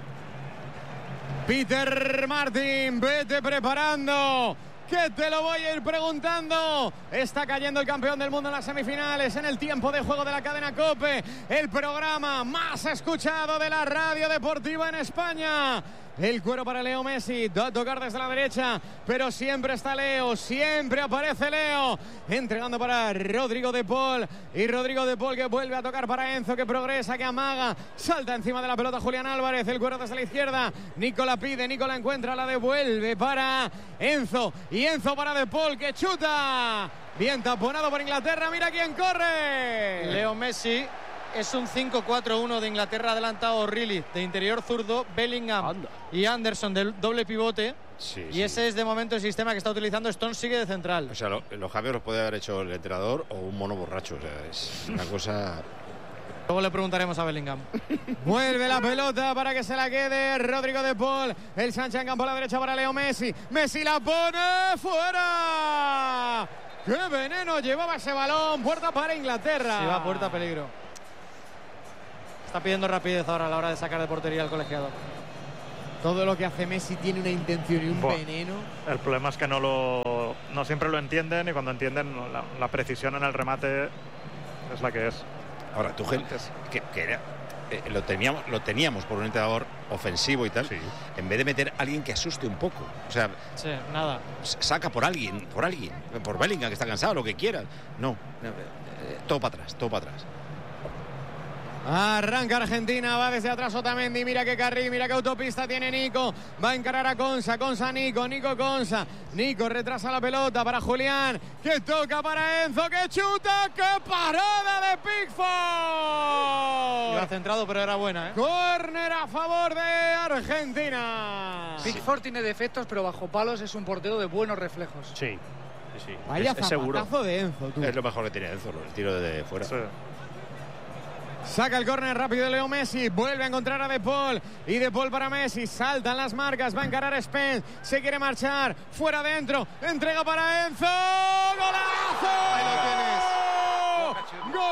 Speaker 1: Peter Martin, vete preparando, que te lo voy a ir preguntando. Está cayendo el campeón del mundo en las semifinales, en el tiempo de juego de la cadena COPE, el programa más escuchado de la radio deportiva en España. El cuero para Leo Messi, va a tocar desde la derecha, pero siempre está Leo, siempre aparece Leo, entregando para Rodrigo De Paul, y Rodrigo De Paul que vuelve a tocar para Enzo, que progresa, que amaga, salta encima de la pelota Julián Álvarez, el cuero desde la izquierda, Nico la pide, Nico la encuentra, la devuelve para Enzo, y Enzo para De Paul, que chuta, bien taponado por Inglaterra, mira quién corre.
Speaker 3: Leo Messi. Es un 5-4-1 de Inglaterra, adelantado O'Reilly de interior zurdo, Bellingham y Anderson del doble pivote. Y ese es de momento el sistema que está utilizando. Stones sigue de central.
Speaker 4: O sea, los cambios los puede haber hecho el entrenador o un mono borracho. O sea, es una cosa.
Speaker 3: Luego le preguntaremos a Bellingham.
Speaker 1: Vuelve la pelota para que se la quede Rodrigo De Paul. El Sánchez en campo a la derecha para Leo Messi. Messi la pone fuera. ¡Qué veneno llevaba ese balón! Puerta para Inglaterra.
Speaker 3: Se va a puerta, peligro. Está pidiendo rapidez ahora a la hora de sacar de portería al colegiado.
Speaker 1: Todo lo que hace Messi tiene una intención y un veneno.
Speaker 9: El problema es que no siempre lo entienden, y cuando entienden la precisión en el remate es la que es.
Speaker 4: Ahora, Tuchel, que era, lo teníamos por un entrenador ofensivo y tal, en vez de meter a alguien que asuste un poco. O sea,
Speaker 3: nada.
Speaker 4: Saca por alguien, por Bellingham, que está cansado, lo que quieras. No, todo para atrás.
Speaker 1: Arranca Argentina, va desde atrás Otamendi, mira qué carril, mira qué autopista tiene Nico, va a encarar a Konsa, Nico, Konsa, Nico retrasa la pelota para Julián, que toca para Enzo, que chuta, que parada de Pickford.
Speaker 3: Iba centrado, pero era buena,
Speaker 1: Córner a favor de Argentina.
Speaker 8: Pickford tiene defectos, pero bajo palos es un portero de buenos reflejos.
Speaker 7: Sí.
Speaker 1: Vaya zapatazo de Enzo, tú.
Speaker 4: Es lo mejor que tiene Enzo, el tiro de fuera.
Speaker 9: Sí.
Speaker 1: Saca el córner rápido de Leo Messi, vuelve a encontrar a De Paul, y De Paul para Messi, saltan las marcas, va a encarar a Spence, se quiere marchar, fuera adentro, entrega para Enzo, ¡golazo!
Speaker 11: Ahí lo tienes.
Speaker 1: Gol,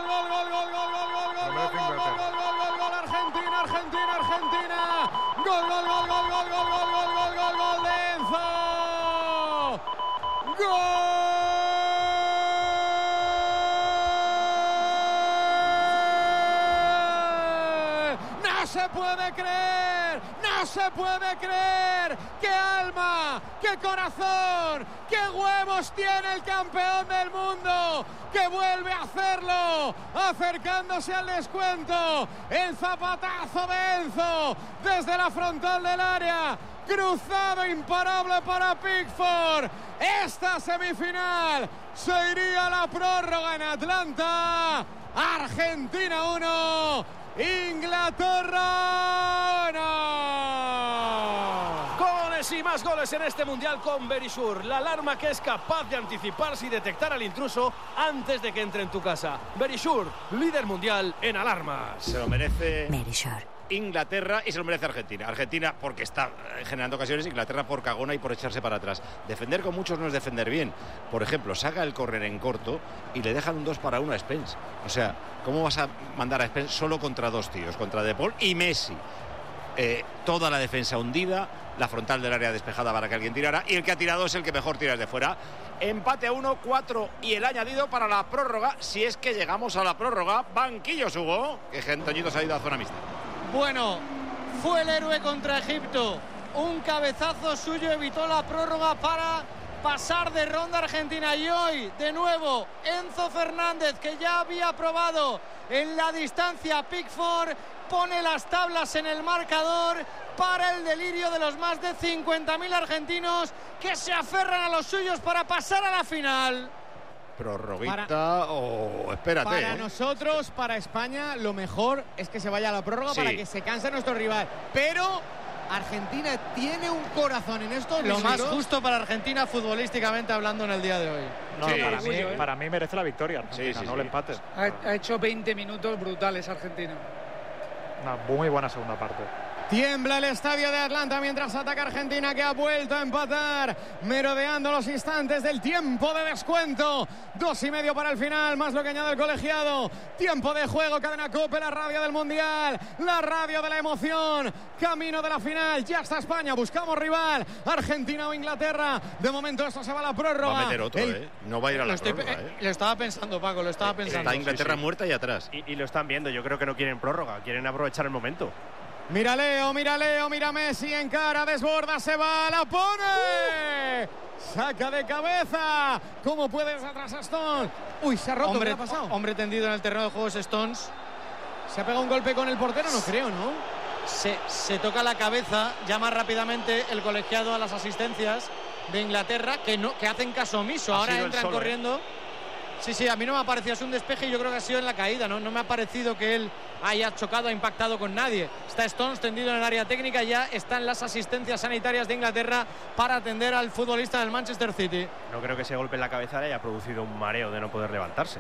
Speaker 1: Argentina, gol de Enzo, gol. No se puede creer, qué alma, qué corazón, qué huevos tiene el campeón del mundo, que vuelve a hacerlo, acercándose al descuento, el zapatazo de Enzo, desde la frontal del área, cruzado imparable para Pickford. Esta semifinal se iría a la prórroga en Atlanta. Argentina 1, Inglaterra 1.
Speaker 2: Goles y más goles en este mundial con Verisure, la alarma que es capaz de anticiparse y detectar al intruso antes de que entre en tu casa. Verisure, líder mundial en alarmas.
Speaker 4: Se lo merece
Speaker 14: Verisure.
Speaker 4: Inglaterra y se lo merece Argentina. Argentina porque está generando ocasiones, Inglaterra por cagona y por echarse para atrás. Defender con muchos no es defender bien. Por ejemplo, saca el córner en corto y le dejan un 2-1 a Spence. O sea, ¿cómo vas a mandar a Spence solo contra dos tíos? Contra De Paul y Messi. Toda la defensa hundida, la frontal del área despejada para que alguien tirara, y el que ha tirado es el que mejor tira desde fuera. Empate a 1-4 y el añadido para la prórroga, si es que llegamos a la prórroga. Banquillos, Hugo, que Toñito se ha ido a zona mixta.
Speaker 3: Bueno, fue el héroe contra Egipto. Un cabezazo suyo evitó la prórroga para pasar de ronda Argentina. Y hoy, de nuevo, Enzo Fernández, que ya había probado en la distancia Pickford, pone las tablas en el marcador para el delirio de los más de 50.000 argentinos que se aferran a los suyos para pasar a la final.
Speaker 4: Prorroguita espérate.
Speaker 1: Para nosotros, para España, lo mejor es que se vaya a la prórroga para que se canse nuestro rival. Pero Argentina tiene un corazón en esto.
Speaker 3: Lo más justo para Argentina futbolísticamente hablando en el día de hoy.
Speaker 9: No, para mí merece la victoria Argentina, no el empate.
Speaker 8: Ha hecho 20 minutos brutales Argentina.
Speaker 9: Una muy buena segunda parte.
Speaker 1: Tiembla el estadio de Atlanta mientras ataca Argentina, que ha vuelto a empatar, merodeando los instantes del tiempo de descuento. 2,5 para el final, más lo que añade el colegiado. Tiempo de juego, Cadena COPE, la radio del Mundial, la radio de la emoción. Camino de la final, ya está España, buscamos rival, Argentina o Inglaterra. De momento esto se va a la prórroga.
Speaker 4: Va a meter otro, no va a ir a la prórroga.
Speaker 3: Lo estaba pensando, Paco, lo estaba pensando.
Speaker 4: Está Inglaterra muerta y atrás.
Speaker 7: Y lo están viendo, yo creo que no quieren prórroga, quieren aprovechar el momento.
Speaker 1: Mira Leo, mira Messi, encara, desborda, se va, la pone. Saca de cabeza. ¿Cómo puede atrás a Stones? Uy, se ha roto, ¿qué ha pasado?
Speaker 3: Hombre tendido en el terreno de juego es Stones.
Speaker 1: ¿Se ha pegado un golpe con el portero? No creo, ¿no?
Speaker 3: Se toca la cabeza, llama rápidamente el colegiado a las asistencias de Inglaterra, que hacen caso omiso. Ahora entran corriendo. Sí, a mí no me ha parecido, es un despeje y yo creo que ha sido en la caída, no me ha parecido que él haya chocado, ha impactado con nadie. Está Stones tendido en el área técnica, ya están las asistencias sanitarias de Inglaterra para atender al futbolista del Manchester City.
Speaker 7: No creo que ese golpe en la cabeza le haya producido un mareo de no poder levantarse.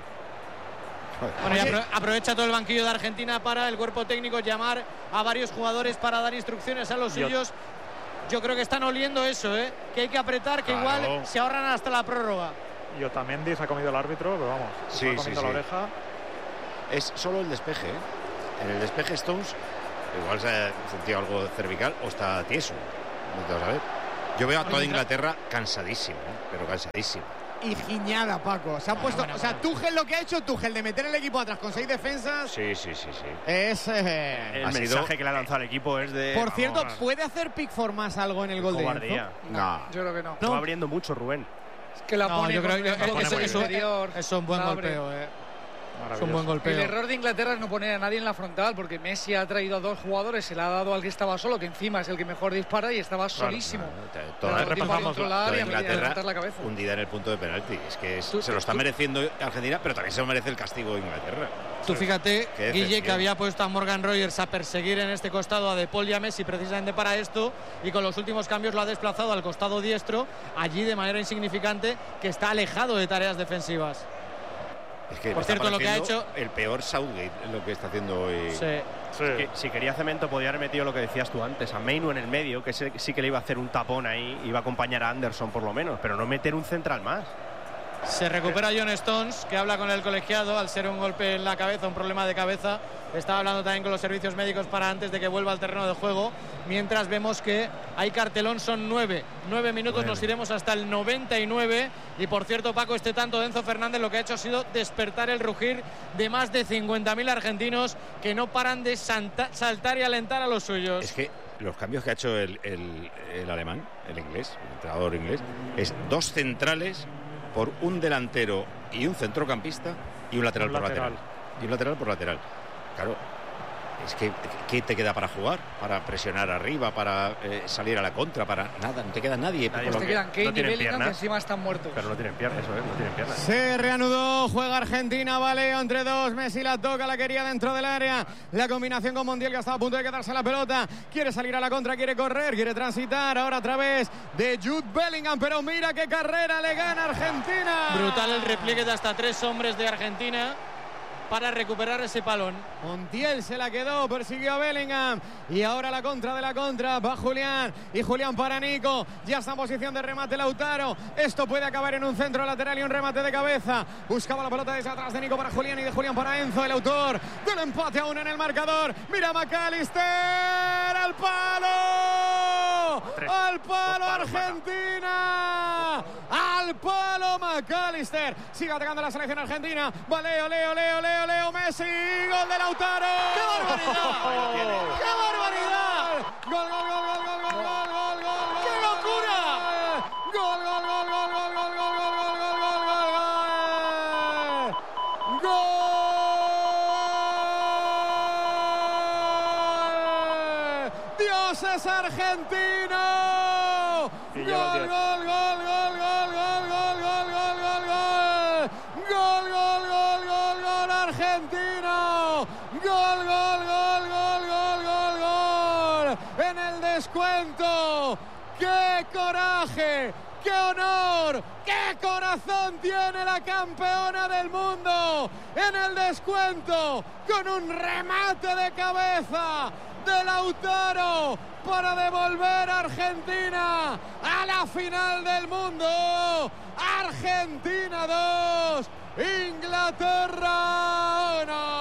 Speaker 3: Bueno, y aprovecha todo el banquillo de Argentina para el cuerpo técnico llamar a varios jugadores para dar instrucciones a los suyos. Yo creo que están oliendo eso, que hay que apretar, que igual se ahorran hasta la prórroga.
Speaker 9: Y Otamendi se ha comido el árbitro, pero vamos, se ha comido la oreja.
Speaker 4: Es solo el despeje, En el despeje Stones Igual se ha sentido algo cervical o está tieso. No te vas a ver. Yo veo a toda Inglaterra cansadísimo, pero cansadísimo.
Speaker 1: Y giñada, Paco. Se ha puesto. O sea, Tuchel lo que ha hecho Tuchel de meter el equipo atrás con 6 defensas.
Speaker 4: Sí.
Speaker 1: Es.
Speaker 7: El mensaje que le ha lanzado al equipo es de.
Speaker 1: Por cierto, ¿puede hacer Pickford más algo en el gol de Enzo?
Speaker 7: No.
Speaker 8: Yo creo que no.
Speaker 7: Está abriendo mucho, Rubén.
Speaker 8: Es que la pone.
Speaker 3: Yo creo que
Speaker 8: eso
Speaker 3: es un buen golpeo, Es un buen golpeo.
Speaker 8: El error de Inglaterra es no poner a nadie en la frontal, porque Messi ha traído a 2 jugadores, se le ha dado al que estaba solo, que encima es el que mejor dispara y estaba solísimo.
Speaker 4: Toda
Speaker 8: Inglaterra
Speaker 4: hundida en el punto de penalti. Es que se lo está mereciendo Argentina, pero también se lo merece el castigo de Inglaterra.
Speaker 3: Tú fíjate, Guille, que había puesto a Morgan Rogers a perseguir en este costado a De Paul y a Messi precisamente para esto, y con los últimos cambios lo ha desplazado al costado diestro, allí de manera insignificante, que está alejado de tareas defensivas.
Speaker 4: Es que
Speaker 3: por cierto, lo que ha hecho
Speaker 4: el peor Southgate es lo que está haciendo hoy.
Speaker 7: Sí. Que, si quería cemento podía haber metido lo que decías tú antes, a Mainu en el medio, que sí que le iba a hacer un tapón ahí, iba a acompañar a Anderson por lo menos, pero no meter un central más.
Speaker 3: Se recupera John Stones, que habla con el colegiado al ser un golpe en la cabeza, un problema de cabeza. Estaba hablando también con los servicios médicos para antes de que vuelva al terreno de juego. Mientras vemos que hay cartelón, son 9 minutos, nos iremos hasta el 99. Y por cierto, Paco, este tanto de Enzo Fernández lo que ha hecho ha sido despertar el rugir de más de 50.000 argentinos que no paran de saltar y alentar a los suyos.
Speaker 4: Es que los cambios que ha hecho el alemán, el inglés, el entrenador inglés, es 2 centrales por un delantero y un centrocampista y un lateral por lateral. Y un lateral por lateral. Claro, es que ¿qué te queda para jugar? Para presionar arriba, para salir a la contra, para nada, no te queda nadie.
Speaker 8: Pues te quedan Kane y Bellingham, que encima están muertos.
Speaker 7: Pero no tienen piernas, eso es, no tienen piernas.
Speaker 1: Se reanudó, juega Argentina, Valeo entre 2, Messi la toca, la quería dentro del área. La combinación con Montiel, que estaba a punto de quedarse la pelota. Quiere salir a la contra, quiere correr, quiere transitar, ahora a través de Jude Bellingham, pero mira qué carrera le gana Argentina.
Speaker 3: Brutal el repliegue de hasta 3 hombres de Argentina para recuperar ese balón.
Speaker 1: Montiel se la quedó, persiguió a Bellingham y ahora la contra de la contra, va Julián y Julián para Nico, ya está en posición de remate Lautaro, esto puede acabar en un centro lateral y un remate de cabeza, buscaba la pelota desde atrás de Nico para Julián y de Julián para Enzo, el autor del empate aún en el marcador, mira McAllister, al palo Argentina, al palo McAllister, sigue atacando la selección argentina, va Leo Messi, gol de Lautaro. ¡Qué barbaridad! ¡Qué barbaridad! ¡Gol! ¡Qué locura! ¡Gol! ¡Dios es argentino! ¡Gol! Argentino, gol en el descuento. ¡Qué coraje! ¡Qué honor! ¡Qué corazón tiene la campeona del mundo! En el descuento, con un remate de cabeza de Lautaro para devolver a Argentina a la final del mundo. Argentina 2, Inglaterra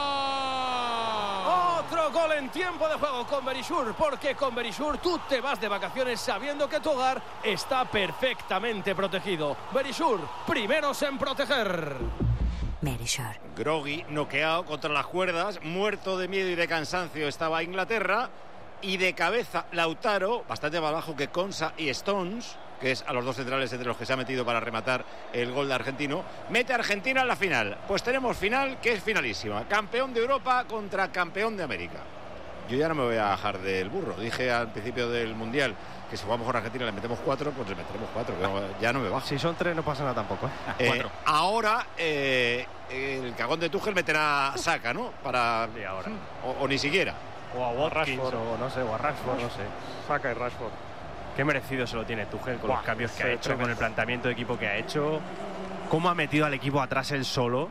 Speaker 1: 1.
Speaker 2: Otro gol en tiempo de juego con Verisur, porque con Verisur tú te vas de vacaciones sabiendo que tu hogar está perfectamente protegido. Verisur, primeros en proteger.
Speaker 14: Verisur.
Speaker 4: Grogui, noqueado contra las cuerdas, muerto de miedo y de cansancio estaba Inglaterra, y de cabeza Lautaro, bastante más bajo que Konsa y Stones, que es a los 2 centrales entre los que se ha metido para rematar el gol de argentino, mete a Argentina en la final. Pues tenemos final que es finalísima, campeón de Europa contra campeón de América. Yo ya no me voy a bajar del burro, dije al principio del Mundial que si jugamos con Argentina le metemos 4, pues le meteremos 4, ya no me bajo.
Speaker 7: Si son 3 no pasa nada tampoco.
Speaker 4: 4. Ahora el cagón de Tuchel meterá a Saka, ¿no? Para
Speaker 7: sí, ahora.
Speaker 4: O ni siquiera.
Speaker 7: O a Watkins, o no sé, o a Rashford, no sé.
Speaker 9: Saka y Rashford.
Speaker 7: Qué merecido se lo tiene Tuchel con los cambios que ha hecho, tremendo. Con el planteamiento de equipo que ha hecho. Cómo ha metido al equipo atrás él solo.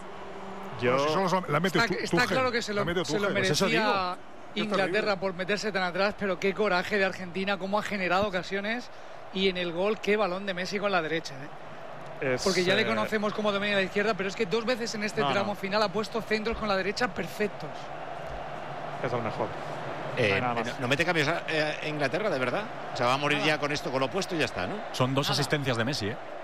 Speaker 8: Está claro que se lo merecía Inglaterra por meterse tan atrás, pero qué coraje de Argentina, cómo ha generado ocasiones, y en el gol qué balón de Messi con la derecha, porque ya le conocemos como domina la izquierda, pero es que 2 veces en este tramo final ha puesto centros con la derecha perfectos.
Speaker 9: Es el mejor.
Speaker 4: ¿No mete cambios a Inglaterra, de verdad? O sea, va a morir ya con esto, con lo puesto y ya está, ¿no?
Speaker 10: Son 2 asistencias de Messi, ¿eh?